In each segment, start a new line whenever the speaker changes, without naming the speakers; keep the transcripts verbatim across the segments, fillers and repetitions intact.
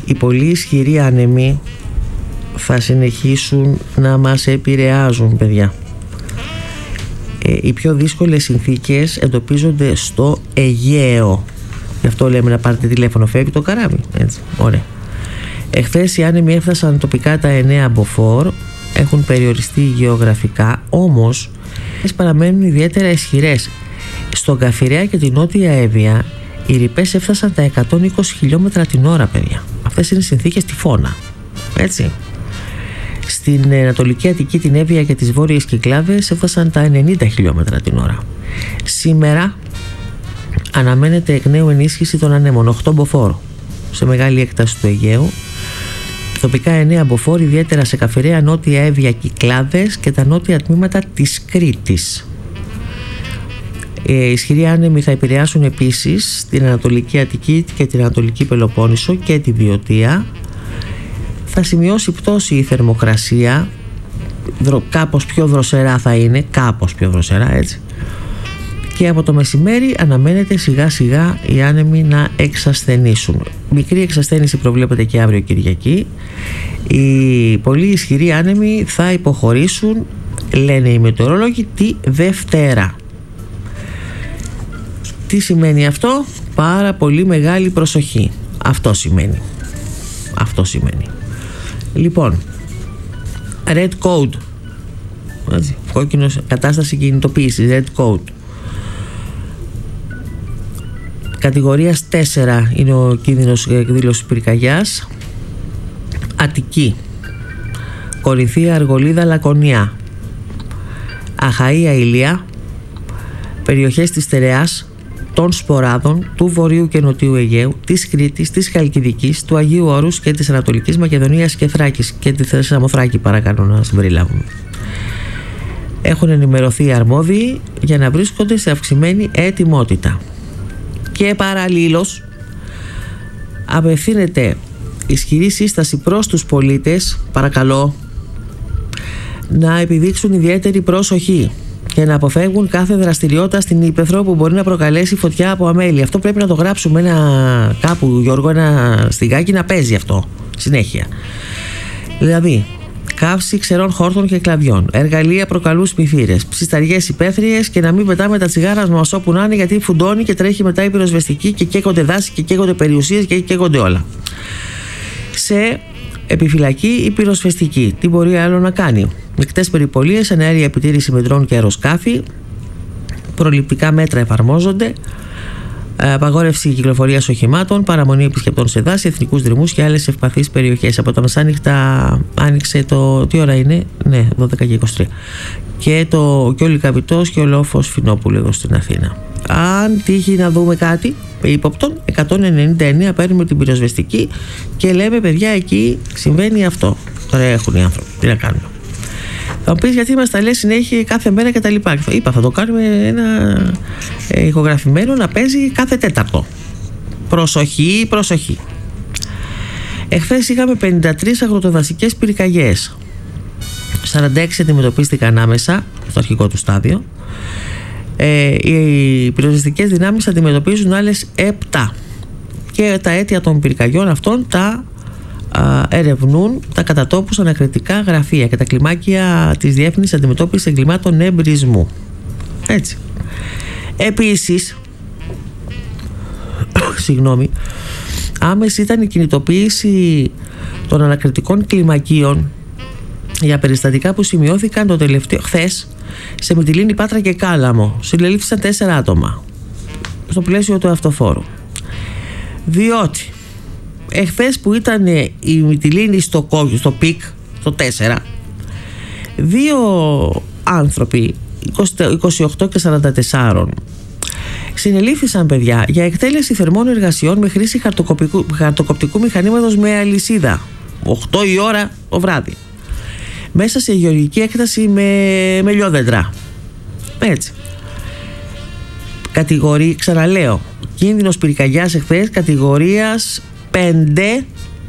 οι πολύ ισχυροί άνεμοι θα συνεχίσουν να μας επηρεάζουν, παιδιά. Ε, οι πιο δύσκολες συνθήκες εντοπίζονται στο Αιγαίο. Γι' αυτό λέμε να πάρετε τηλέφωνο, φεύγει το καράβι. Έτσι, ωραία. Εχθές οι άνεμοι έφτασαν τοπικά τα εννέα μποφόρ, έχουν περιοριστεί γεωγραφικά, όμως παραμένουν ιδιαίτερα ισχυρές. Στον Καφιρέα και την Νότια Εύβοια οι ρηπές έφτασαν τα εκατόν είκοσι χιλιόμετρα την ώρα, παιδιά. Αυτές είναι συνθήκες τυφώνα. Έτσι. Στην Ανατολική Αττική, την Εύβοια και τις Βόρειες Κυκλάδες έφτασαν τα ενενήντα χιλιόμετρα την ώρα. Σήμερα αναμένεται εκ νέου ενίσχυση των ανέμων, οκτώ μποφόρ σε μεγάλη έκταση του Αιγαίου. Τοπικά εννέα μποφόρ, ιδιαίτερα σε Καφιρέα, Νότια Εύβοια, Κυκλάδες και τα νότια τμήματα της Κρήτης. Οι ισχυροί άνεμοι θα επηρεάσουν επίσης την Ανατολική Αττική και την Ανατολική Πελοπόννησο και τη Βιωτία. Θα σημειώσει πτώση η θερμοκρασία, κάπως πιο δροσερά θα είναι, κάπως πιο δροσερά, έτσι. Και από το μεσημέρι αναμένεται σιγά σιγά οι άνεμοι να εξασθενήσουν. Μικρή εξασθένηση προβλέπεται και αύριο Κυριακή. Οι πολύ ισχυροί άνεμοι θα υποχωρήσουν, λένε οι μετεωρολόγοι, τη Δευτέρα. Τι σημαίνει αυτό? Πάρα πολύ μεγάλη προσοχή. Αυτό σημαίνει. Αυτό σημαίνει. Λοιπόν, Red Code. Κόκκινος, κατάσταση κινητοποίησης, Red Code. Κατηγορίας τέσσερα είναι ο κίνδυνος εκδήλωσης πυρκαγιάς. Αττική, Κορινθία, Αργολίδα, Λακωνία, Αχαΐα, Ηλία, περιοχές της Στερεάς, των Σποράδων, του Βορείου και Νοτιού Αιγαίου, της Κρήτης, της Χαλκιδικής, του Αγίου Όρους και της Ανατολικής Μακεδονίας και Θράκης και τη Σαμοθράκη, παρακαλώ να συμπεριλάβουμε. Έχουν ενημερωθεί οι αρμόδιοι για να βρίσκονται σε αυξημένη ετοιμότητα. Και παραλλήλως απευθύνεται ισχυρή σύσταση προς τους πολίτες, παρακαλώ, να επιδείξουν ιδιαίτερη προσοχή και να αποφεύγουν κάθε δραστηριότητα στην ύπαιθρο που μπορεί να προκαλέσει φωτιά από αμέλεια. Αυτό πρέπει να το γράψουμε ένα, κάπου, Γιώργο, ένα στιγάκι να παίζει αυτό συνέχεια. Δηλαδή, καύση ξερών χόρτων και κλαδιών, εργαλεία προκαλούς πυθύρες, ψισταριές υπαίθριες και να μην πετάμε τα τσιγάρα μας όπου να είναι, γιατί φουντώνει και τρέχει μετά η πυροσβεστική και καίγονται δάση και καίγονται περιουσίες και καίγονται όλα. Σε επιφυλακή ή πυροσβεστική, τι μπορεί άλλο να κάνει? Μεικτές περιπολίες, εναέρια επιτήρηση με ντρόν και αεροσκάφη, προληπτικά μέτρα εφαρμόζονται, απαγόρευση κυκλοφορίας οχημάτων, παραμονή επισκεπτών σε δάση, εθνικούς δρυμούς και άλλες ευπαθείς περιοχές. Από τα μεσάνυχτα άνοιξε το. Τι ώρα είναι? Ναι, δώδεκα και είκοσι τρία. Και, το, και ο Λυκαβητός και ο Λόφος Φινόπουλου εδώ στην Αθήνα. Αν τύχει να δούμε κάτι ύποπτον, εκατόν ενενήντα εννέα παίρνουμε την πυροσβεστική και λέμε, παιδιά, εκεί συμβαίνει αυτό. Τώρα έχουν οι άνθρωποι. Τι να κάνουμε? Θα μου πεις, γιατί μας τα λέει συνέχεια κάθε μέρα και τα λοιπά. Είπα, θα το κάνουμε ένα ε, ηχογραφημένο να παίζει κάθε τέταρτο. Προσοχή, προσοχή. Εχθές είχαμε πενήντα τρεις αγροτοδασικές πυρκαγιές. σαράντα έξι αντιμετωπίστηκαν άμεσα στο αρχικό του στάδιο. Ε, οι πυροσβεστικές δυνάμεις αντιμετωπίζουν άλλες επτά. Και τα αίτια των πυρκαγιών αυτών τα ερευνούν τα κατατόπους ανακριτικά γραφεία και τα κλιμάκια της Διεύθυνσης Αντιμετώπισης Εγκλημάτων Εμπρισμού. Έτσι. Επίσης, συγγνώμη, άμεση ήταν η κινητοποίηση των ανακριτικών κλιμακίων για περιστατικά που σημειώθηκαν το τελευταίο χθες σε Μυτιλήνη, Πάτρα και Κάλαμο. Συλλήφθησαν τέσσερα άτομα στο πλαίσιο του αυτοφόρου. Διότι εχθές που ήταν η Μυτιλήνη στο, στο πικ, στο τέσσερα, δύο άνθρωποι είκοσι οκτώ και σαράντα τέσσερα συνελήφθησαν, παιδιά, για εκτέλεση θερμών εργασιών με χρήση χαρτοκοπτικού μηχανήματος με αλυσίδα οκτώ η ώρα το βράδυ μέσα σε γεωργική έκταση με, με λιόδεντρα. Έτσι. Κατηγορεί, ξαναλέω, κίνδυνος πυρκαγιάς εχθές κατηγορίας πέντε,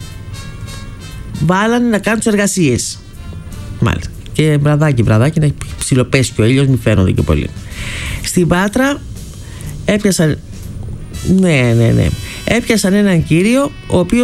βάλανε να κάνουν τις εργασίες. Μάλιστα. Και βραδάκι, βραδάκι, να έχει ψιλοπέσει και ο ήλιος, μη φαίνονται και πολύ. Στην Πάτρα έπιασαν, ναι, ναι, ναι, έπιασαν έναν κύριο ο οποίος